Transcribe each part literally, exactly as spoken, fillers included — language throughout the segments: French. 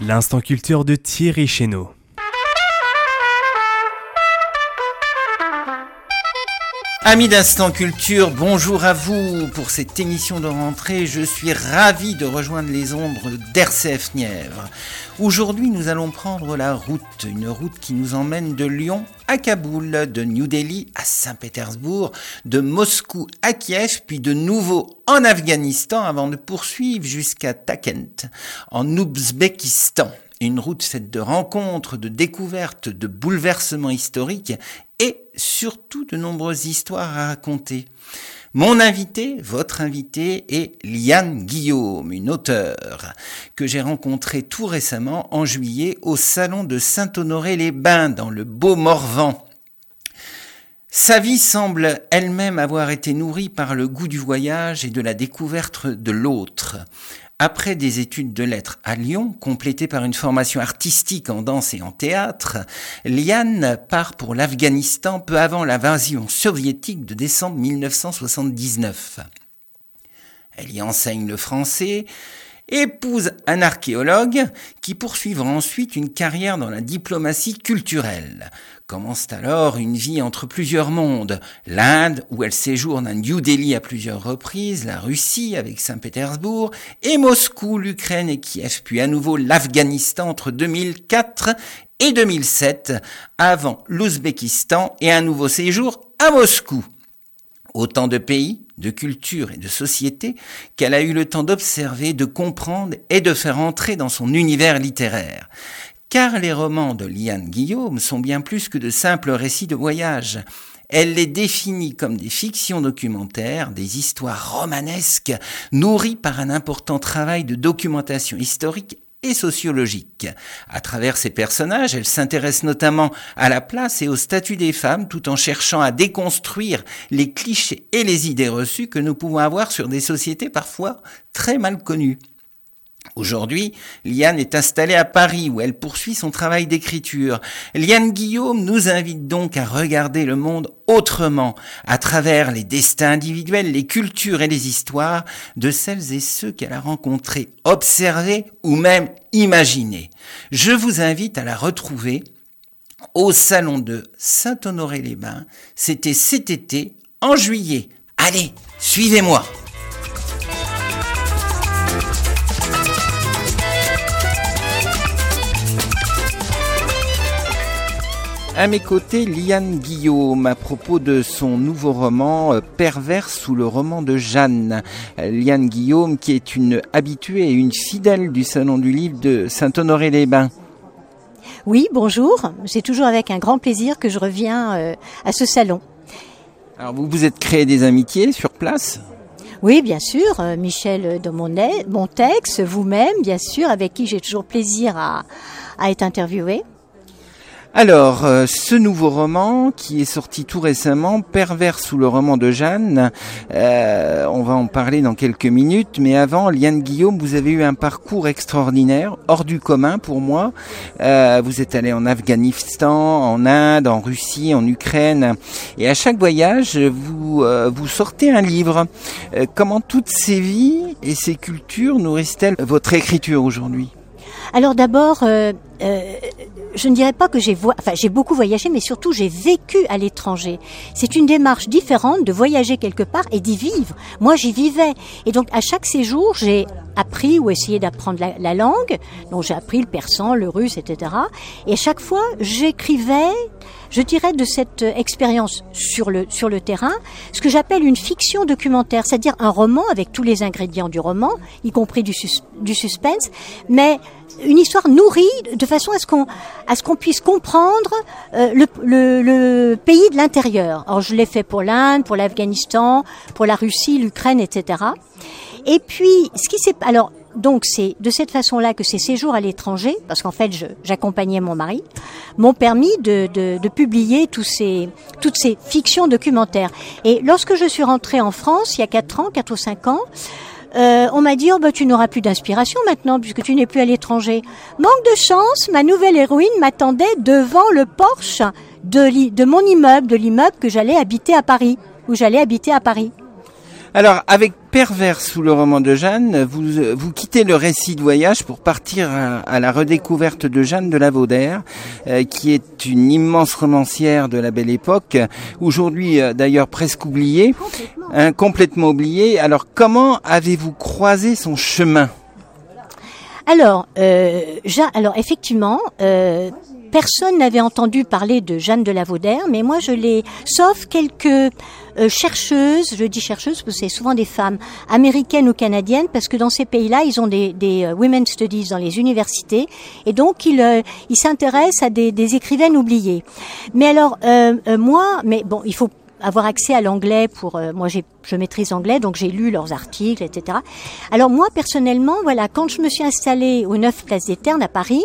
L'instant culture de Thierry Chénaud. Amis d'Instant Culture, bonjour à vous. Pour cette émission de rentrée, je suis ravi de rejoindre les ombres d'R C F Nièvre. Aujourd'hui, nous allons prendre la route, une route qui nous emmène de Lyon à Kaboul, de New Delhi à Saint-Pétersbourg, de Moscou à Kiev, puis de nouveau en Afghanistan avant de poursuivre jusqu'à Takent, en Ouzbékistan. Une route faite de rencontres, de découvertes, de bouleversements historiques et surtout de nombreuses histoires à raconter. Mon invité, votre invité, est Liane Guillaume, une auteure que j'ai rencontrée tout récemment en juillet au salon de Saint-Honoré-les-Bains dans le beau Morvan. Sa vie semble elle-même avoir été nourrie par le goût du voyage et de la découverte de l'autre. Après des études de lettres à Lyon, complétées par une formation artistique en danse et en théâtre, Liane part pour l'Afghanistan peu avant l'invasion soviétique de décembre mille neuf cent soixante-dix-neuf. Elle y enseigne le français, épouse un archéologue qui poursuivra ensuite une carrière dans la diplomatie culturelle. Commence alors une vie entre plusieurs mondes, l'Inde où elle séjourne à New Delhi à plusieurs reprises, la Russie avec Saint-Pétersbourg et Moscou, l'Ukraine et Kiev, puis à nouveau l'Afghanistan entre deux mille quatre et deux mille sept, avant l'Ouzbékistan et un nouveau séjour à Moscou. Autant de pays, de cultures et de sociétés qu'elle a eu le temps d'observer, de comprendre et de faire entrer dans son univers littéraire. Car les romans de Liane Guillaume sont bien plus que de simples récits de voyage. Elle les définit comme des fictions documentaires, des histoires romanesques, nourries par un important travail de documentation historique et sociologique. À travers ses personnages, elle s'intéresse notamment à la place et au statut des femmes tout en cherchant à déconstruire les clichés et les idées reçues que nous pouvons avoir sur des sociétés parfois très mal connues. Aujourd'hui, Liane est installée à Paris où elle poursuit son travail d'écriture. Liane Guillaume nous invite donc à regarder le monde autrement, à travers les destins individuels, les cultures et les histoires de celles et ceux qu'elle a rencontrés, observés ou même imaginés. Je vous invite à la retrouver au salon de Saint-Honoré-les-Bains. C'était cet été, en juillet. Allez, suivez-moi! À mes côtés, Liane Guillaume, à propos de son nouveau roman « Perverse » ou le roman de Jeanne. Liane Guillaume, qui est une habituée et une fidèle du Salon du Livre de Saint-Honoré-les-Bains. Oui, bonjour. C'est toujours avec un grand plaisir que je reviens euh, à ce salon. Alors, vous vous êtes créé des amitiés sur place ? Oui, bien sûr. Euh, Michel de Montex, vous-même, bien sûr, avec qui j'ai toujours plaisir à, à être interviewée. Alors, euh, ce nouveau roman qui est sorti tout récemment, Perverse ou le roman de Jeanne, euh, on va en parler dans quelques minutes, mais avant, Liane Guillaume, vous avez eu un parcours extraordinaire, hors du commun pour moi. Euh, vous êtes allé en Afghanistan, en Inde, en Russie, en Ukraine, et à chaque voyage, vous euh, vous sortez un livre. Euh, comment toutes ces vies et ces cultures nourrissent-elles votre écriture aujourd'hui ? Alors d'abord, euh, euh, je ne dirais pas que j'ai vo- enfin, j'ai beaucoup voyagé, mais surtout j'ai vécu à l'étranger. C'est une démarche différente de voyager quelque part et d'y vivre. Moi, j'y vivais. Et donc, à chaque séjour, j'ai appris ou essayé d'apprendre la, la langue. Donc, j'ai appris le persan, le russe, et cetera. Et à chaque fois, j'écrivais, je dirais, de cette expérience sur le, sur le terrain, ce que j'appelle une fiction documentaire, c'est-à-dire un roman avec tous les ingrédients du roman, y compris du, sus- du suspense, mais une histoire nourrie de façon à ce qu'on, à ce qu'on puisse comprendre euh, le, le, le pays de l'intérieur. Alors, je l'ai fait pour l'Inde, pour l'Afghanistan, pour la Russie, l'Ukraine, et cetera. Et puis, ce qui s'est, alors, donc c'est de cette façon-là que ces séjours à l'étranger, parce qu'en fait, je, j'accompagnais mon mari, m'ont permis de, de, de publier tous ces, toutes ces fictions documentaires. Et lorsque je suis rentrée en France, il y a quatre ans, quatre ou cinq ans, Euh, on m'a dit, oh, bah, tu n'auras plus d'inspiration maintenant puisque tu n'es plus à l'étranger. Manque de chance, ma nouvelle héroïne m'attendait devant le porche de, de mon immeuble, de l'immeuble que j'allais habiter à Paris, où j'allais habiter à Paris. Alors, avec Perverse sous le roman de Jeanne, vous, vous quittez le récit de voyage pour partir à, à la redécouverte de Jeanne de La Vaudère, euh, qui est une immense romancière de la Belle Époque, aujourd'hui euh, d'ailleurs presque oubliée, complètement. Hein, complètement oubliée. Alors, comment avez-vous croisé son chemin ? Alors, euh, Jean, alors effectivement, euh, personne n'avait entendu parler de Jeanne de La Vaudère, mais moi je l'ai, sauf quelques euh, chercheuses, je dis chercheuses parce que c'est souvent des femmes américaines ou canadiennes, parce que dans ces pays-là, ils ont des, des uh, women's studies dans les universités, et donc ils, euh, ils s'intéressent à des, des écrivaines oubliées. Mais alors, euh, euh, moi, mais bon, il faut avoir accès à l'anglais pour euh, moi j'ai je maîtrise l'anglais, donc j'ai lu leurs articles, et cetera. Alors moi personnellement, voilà, quand je me suis installée au neuf Place des Ternes à Paris,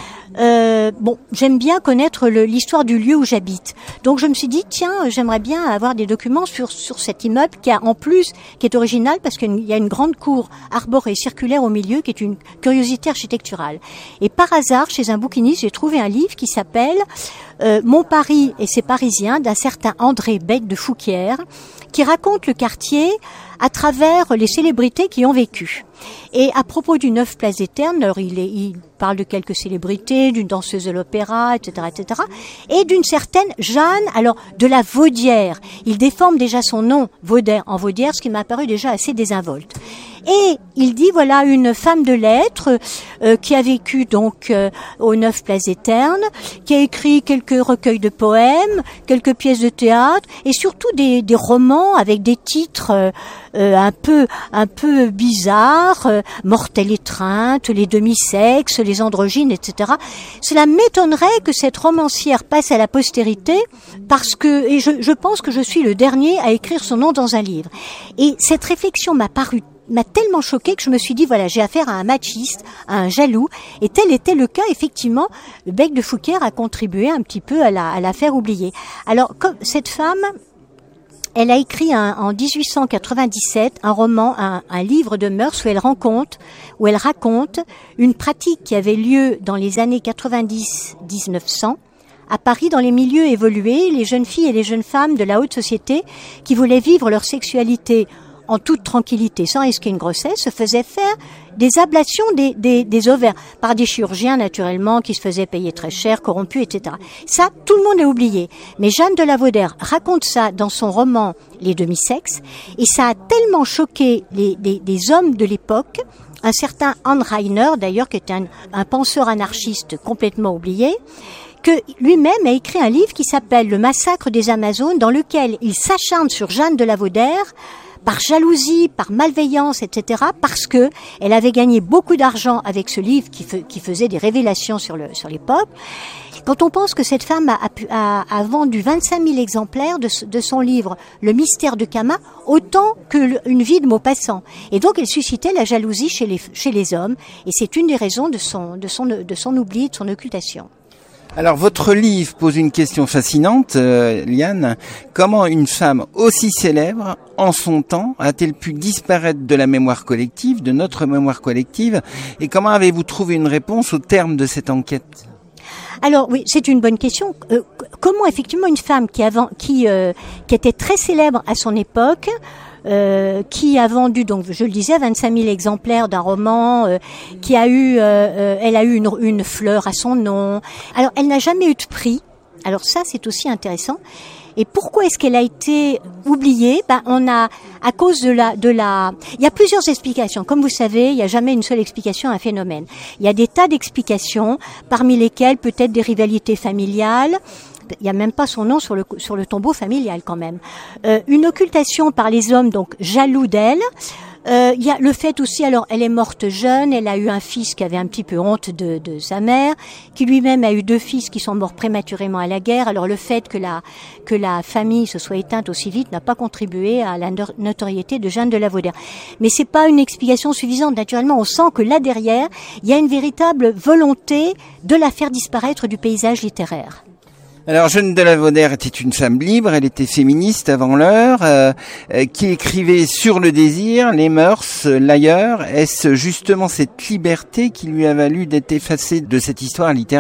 euh, bon, j'aime bien connaître le, l'histoire du lieu où j'habite. Donc je me suis dit tiens, j'aimerais bien avoir des documents sur sur cet immeuble qui a en plus qui est original parce qu'il y a une grande cour arborée circulaire au milieu qui est une curiosité architecturale. Et par hasard, chez un bouquiniste, j'ai trouvé un livre qui s'appelle euh, Mon Paris et ses Parisiens d'un certain André Bec de Fouquières, qui raconte le quartier à travers les célébrités qui ont vécu. Et à propos du neuf Place des Ternes, alors il, est, il parle de quelques célébrités, d'une danseuse de l'opéra, et cetera, et cetera, et d'une certaine Jeanne, alors de la Vaudière. Il déforme déjà son nom, Vaudère, en Vaudière, ce qui m'a paru déjà assez désinvolte. Et il dit, voilà, une femme de lettres euh, qui a vécu donc euh, au neuf Place des Ternes, qui a écrit quelques recueils de poèmes, quelques pièces de théâtre, et surtout des, des romans avec des titres euh, euh, un peu un peu bizarres, euh, Mortelle étreinte, Les demi-sexes, Les androgynes, et cetera. Cela m'étonnerait que cette romancière passe à la postérité, parce que, et je, je pense que je suis le dernier à écrire son nom dans un livre. Et cette réflexion m'a paru m'a tellement choquée que je me suis dit, voilà, j'ai affaire à un machiste, à un jaloux, et tel était le cas, effectivement. Le Bec de Fouquières a contribué un petit peu à la, à l'affaire oubliée. Alors, comme cette femme, elle a écrit un, en dix-huit cent quatre-vingt-dix-sept un roman, un, un livre de mœurs où elle raconte, où elle raconte une pratique qui avait lieu dans les années quatre-vingt-dix à dix-neuf cents, à Paris, dans les milieux évolués, les jeunes filles et les jeunes femmes de la haute société qui voulaient vivre leur sexualité en toute tranquillité, sans risquer une grossesse, se faisaient faire des ablations des, des, des ovaires par des chirurgiens, naturellement, qui se faisaient payer très cher, corrompus, et cetera. Ça, tout le monde l'a oublié. Mais Jeanne de La Vaudère raconte ça dans son roman Les demi-sexes, et ça a tellement choqué les, les, les hommes de l'époque, un certain Hans Reiner, d'ailleurs, qui était un, un penseur anarchiste complètement oublié, que lui-même a écrit un livre qui s'appelle Le massacre des Amazones, dans lequel il s'acharne sur Jeanne de La Vaudère, par jalousie, par malveillance, et cetera, parce que elle avait gagné beaucoup d'argent avec ce livre qui, fe, qui faisait des révélations sur le sur l'époque. Quand on pense que cette femme a, a, a vendu vingt-cinq mille exemplaires de, de son livre Le mystère de Cama, autant que le, une vie de Maupassant, et donc elle suscitait la jalousie chez les chez les hommes, et c'est une des raisons de son de son de son oubli, de son occultation. Alors, votre livre pose une question fascinante, euh, Liane. Comment une femme aussi célèbre, en son temps, a-t-elle pu disparaître de la mémoire collective, de notre mémoire collective, et comment avez-vous trouvé une réponse au terme de cette enquête ? Alors oui, c'est une bonne question. Euh, comment effectivement une femme qui avant, qui euh, qui était très célèbre à son époque, Euh, qui a vendu, donc je le disais, vingt-cinq mille exemplaires d'un roman, euh, qui a eu, euh, euh, elle a eu une, une fleur à son nom. Alors, elle n'a jamais eu de prix. Alors ça, c'est aussi intéressant. Et pourquoi est-ce qu'elle a été oubliée ? Ben, on a, à cause de la, de la, il y a plusieurs explications. Comme vous savez, il n'y a jamais une seule explication à un phénomène. Il y a des tas d'explications, parmi lesquelles peut-être des rivalités familiales. Il n'y a même pas son nom sur le sur le tombeau familial quand même. Euh, une occultation par les hommes, donc jaloux d'elle. Euh, il y a le fait aussi, alors elle est morte jeune, elle a eu un fils qui avait un petit peu honte de, de sa mère, qui lui-même a eu deux fils qui sont morts prématurément à la guerre. Alors le fait que la que la famille se soit éteinte aussi vite n'a pas contribué à la notoriété de Jeanne de La Vaudère. Mais c'est pas une explication suffisante. Naturellement, on sent que là derrière, il y a une véritable volonté de la faire disparaître du paysage littéraire. Alors, Jeanne de La Vaudère était une femme libre, elle était féministe avant l'heure, euh, euh, qui écrivait sur le désir, les mœurs, l'ailleurs. Est-ce justement cette liberté qui lui a valu d'être effacée de cette histoire littéraire ?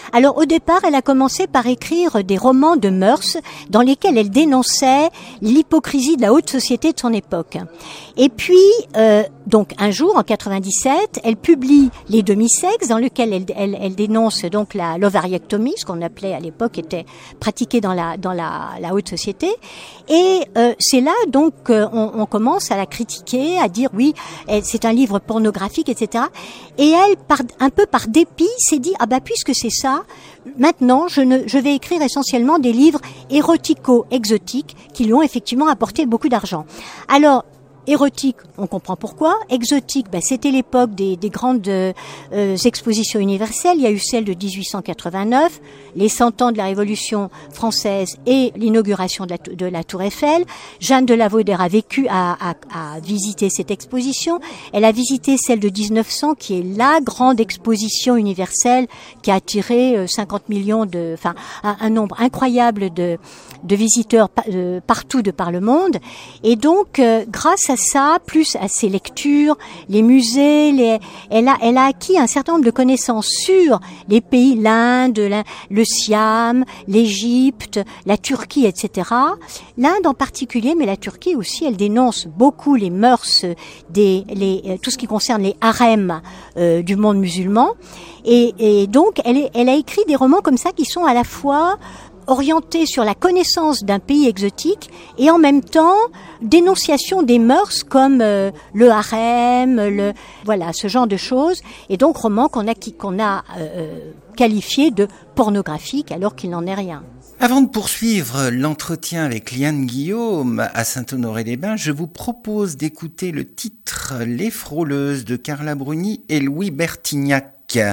Alors au départ, elle a commencé par écrire des romans de mœurs dans lesquels elle dénonçait l'hypocrisie de la haute société de son époque. Et puis, euh, donc un jour, en quatre-vingt-dix-sept, elle publie Les demi-sexes, dans lequel elle, elle, elle dénonce donc la l'ovariectomie, ce qu'on appelait à l'époque était pratiqué dans la dans la, la haute société. Et euh, c'est là donc euh, on, on commence à la critiquer, à dire oui, elle, c'est un livre pornographique, et cetera. Et elle, par, un peu par dépit, s'est dit ah bah puisque c'est ça, maintenant je ne je vais écrire essentiellement des livres érotico-exotiques qui lui ont effectivement apporté beaucoup d'argent. Alors érotique, on comprend pourquoi. Exotique, ben, c'était l'époque des, des grandes euh, expositions universelles. Il y a eu celle de dix-huit cent quatre-vingt-neuf, les cent ans de la Révolution française et l'inauguration de la, de la Tour Eiffel. Jeanne de La Vaudère a vécu, a, a, a visité cette exposition. Elle a visité celle de dix-neuf cents, qui est la grande exposition universelle qui a attiré cinquante millions de, enfin, un, un nombre incroyable de, de visiteurs euh, partout de par le monde. Et donc, euh, grâce à ça, plus à ses lectures, les musées, les, elle a, elle a acquis un certain nombre de connaissances sur les pays, l'Inde, le Siam, l'Égypte, la Turquie, et cetera. L'Inde en particulier, mais la Turquie aussi, elle dénonce beaucoup les mœurs, des, les, tout ce qui concerne les harems euh, du monde musulman. Et, et donc, elle, est, elle a écrit des romans comme ça qui sont à la fois orienté sur la connaissance d'un pays exotique et en même temps dénonciation des mœurs comme euh, le harem, le voilà ce genre de choses, et donc roman qu'on a qu'on a euh, qualifié de pornographique alors qu'il n'en est rien. Avant de poursuivre l'entretien avec Liane Guillaume à Saint-Honoré-les-Bains, je vous propose d'écouter le titre Les Frôleuses de Carla Bruni et Louis Bertignac.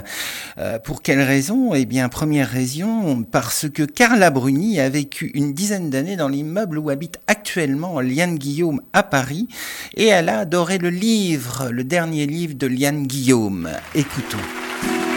Euh, pour quelle raison ? Eh bien, première raison, parce que Carla Bruni a vécu une dizaine d'années dans l'immeuble où habite actuellement Liane Guillaume à Paris, et elle a adoré le livre, le dernier livre de Liane Guillaume. Écoutons.